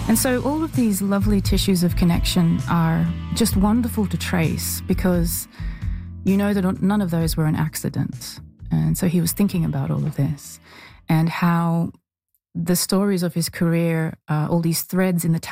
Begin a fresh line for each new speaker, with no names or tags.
And so all of these lovely tissues of connection are just wonderful to trace because you know that none of those were an accident. And so he was thinking about all of this and how the stories of his career, all these threads in the